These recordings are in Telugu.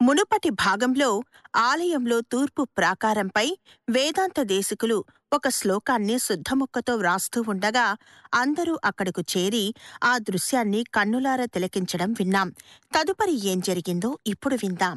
మునుపటి భాగంలో ఆలయంలో తూర్పు ప్రాకారంపై వేదాంత దేశికులు ఒక శ్లోకాన్ని శుద్ధముక్కతో వ్రాస్తూ ఉండగా అందరూ అక్కడకు చేరి ఆ దృశ్యాన్ని కన్నులారా తిలకించడం విన్నాం. తదుపరి ఏం జరిగిందో ఇప్పుడు విందాం.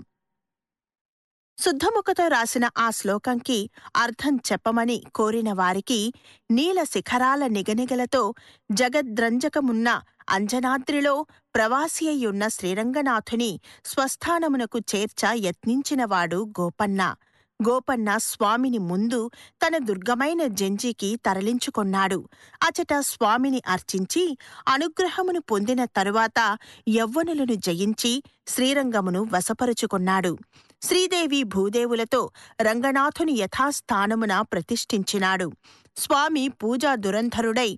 శుద్ధముక్కతో రాసిన ఆ శ్లోకంకి అర్థం చెప్పమని కోరిన వారికి నీల శిఖరాల నిగనిగలతో జగద్రంజకమున్న అంజనాద్రిలో ప్రవాసి అయ్యున్న శ్రీరంగనాథుని స్వస్థానమునకు చేర్చ యత్నించినవాడు గోపన్న. గోపన్న స్వామిని ముందు తన దుర్గమైన జంజీకి తరలించుకొన్నాడు. అచట స్వామిని అర్చించి అనుగ్రహమును పొందిన తరువాత యవ్వనులను జయించి శ్రీరంగమును వశపరుచుకొన్నాడు. శ్రీదేవి భూదేవులతో రంగనాథుని యథాస్థానమున ప్రతిష్ఠించినాడు. స్వామి పూజా దురంధరుడై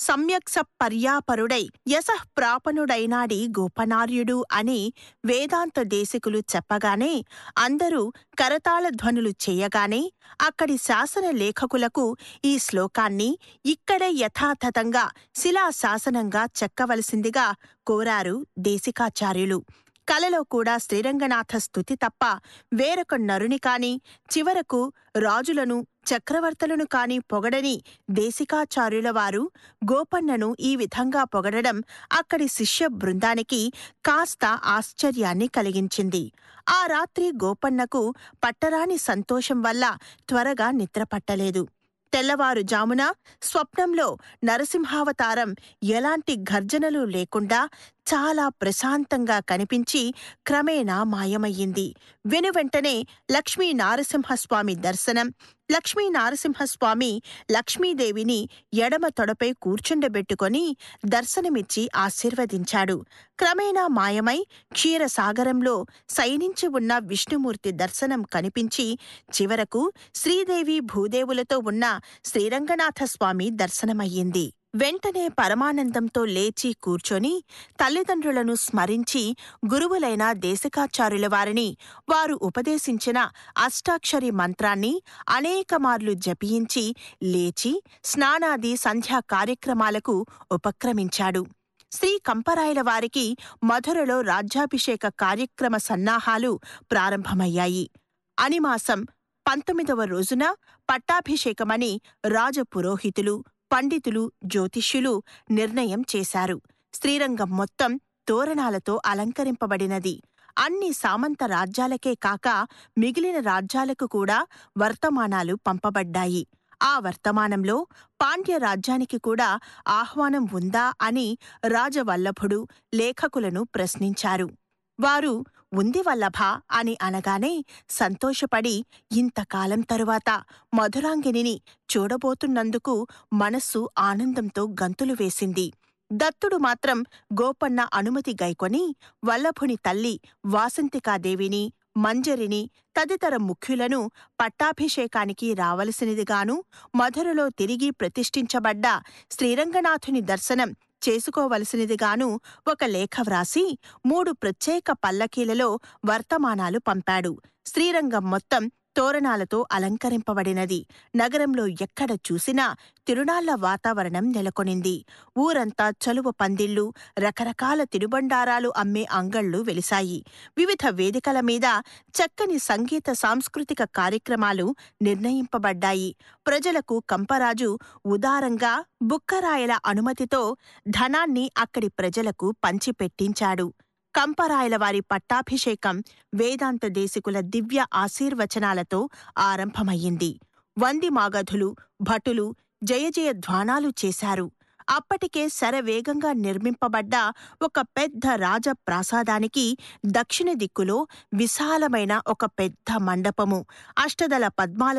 సమ్యక్సపర్యాపరుడై యశఃప్రాపనుడైనాడి గోపనార్యుడు అని వేదాంత దేశికులు చెప్పగానే అందరూ కరతాళ ధ్వనులు చేయగానే అక్కడి శాసన లేఖకులకు ఈ శ్లోకాన్ని ఇక్కడే యథాతథంగా శిలాశాసనంగా చెక్కవలసిందిగా కోరారు దేశికాచార్యులు. కలలో కూడా శ్రీరంగనాథ స్తుతి తప్ప వేరొక నరుని కాని చివరకు రాజులను చక్రవర్తులను కాని పొగడని దేశికాచార్యుల వారు గోపన్నను ఈ విధంగా పొగడడం అక్కడి శిష్య బృందానికి కాస్త ఆశ్చర్యాన్ని కలిగించింది. ఆ రాత్రి గోపన్నకు పట్టరాని సంతోషం వల్ల త్వరగా నిద్రపట్టలేదు. తెల్లవారుజామున స్వప్నంలో నరసింహావతారం ఎలాంటి గర్జనలు లేకుండా చాలా ప్రశాంతంగా కనిపించి క్రమేణా మాయమయ్యింది. వెనువెంటనే లక్ష్మీనారసింహస్వామి దర్శనం. లక్ష్మీనారసింహస్వామి లక్ష్మీదేవిని ఎడమ తొడపై కూర్చుండబెట్టుకొని దర్శనమిచ్చి ఆశీర్వదించాడు. క్రమేణా మాయమై క్షీరసాగరంలో శయనించి ఉన్న విష్ణుమూర్తి దర్శనం కనిపించి చివరకు శ్రీదేవి భూదేవులతో ఉన్న శ్రీరంగనాథస్వామి దర్శనమయ్యింది. వెంటనే పరమానందంతో లేచి కూర్చొని తల్లిదండ్రులను స్మరించి గురువులైన దేశికాచార్యుల వారిని వారు ఉపదేశించిన అష్టాక్షరి మంత్రాన్ని అనేకమార్లు జపించి లేచి స్నానాది సంధ్యా కార్యక్రమాలకు ఉపక్రమించాడు. శ్రీ కంపరాయల వారికి మధురలో రాజ్యాభిషేక కార్యక్రమ సన్నాహాలు ప్రారంభమయ్యాయి. అనిమాసం 19వ రోజున పట్టాభిషేకమని రాజపురోహితులు, పండితులు, జ్యోతిష్యులు నిర్ణయం చేశారు. శ్రీరంగం మొత్తం తోరణాలతో అలంకరింపబడినది. అన్ని సామంత రాజ్యాలకే కాక మిగిలిన రాజ్యాలకు కూడా వర్తమానాలు పంపబడ్డాయి. ఆ వర్తమానంలో పాండ్య రాజ్యానికి కూడా ఆహ్వానం ఉందా అని రాజవల్లభుడు లేఖకులను ప్రశ్నించారు. వారు ఉంది వల్లభా అని అనగానే సంతోషపడి ఇంతకాలం తరువాత మధురాంగినిని చూడబోతున్నందుకు మనస్సు ఆనందంతో గంతులు వేసింది. దత్తుడు మాత్రం గోపన్న అనుమతి గైకొని వల్లభుని తల్లి వాసంతికాదేవిని, మంజరిని తదితర ముఖ్యులను పట్టాభిషేకానికి రావలసినదిగాను మధురలో తిరిగి ప్రతిష్ఠించబడ్డ శ్రీరంగనాథుని దర్శనం చేసుకోవలసినదిగాను ఒక లేఖ వ్రాసి 3 ప్రత్యేక పల్లకీలలో వర్తమానాలు పంపాడు. శ్రీరంగం మొత్తం తోరణాలతో అలంకరింపబడినది. నగరంలో ఎక్కడ చూసినా తిరునాళ్ల వాతావరణం నెలకొనింది. ఊరంతా చలువ పందిళ్లు, రకరకాల తినుబండారాలు అమ్మే అంగళ్ళు వెలిశాయి. వివిధ వేదికల మీద చక్కని సంగీత సాంస్కృతిక కార్యక్రమాలు నిర్ణయింపబడ్డాయి. ప్రజలకు కంపరాజు ఉదారంగా బుక్కరాయల అనుమతితో ధనాన్ని అక్కడి ప్రజలకు పంచిపెట్టించాడు. కంపరాయల వారి పట్టాభిషేకం వేదాంత దేశికుల దివ్య ఆశీర్వచనాలతో ఆరంభమయ్యింది. వందిమాగధులు, భటులు జయజయ ధ్వానాలు చేశారు. అప్పటికే శరవేగంగా నిర్మింపబడ్డ ఒక పెద్ద రాజప్రాసాదానికి దక్షిణ దిక్కులో విశాలమైన ఒక పెద్ద మండపము, అష్టదళ పద్మాల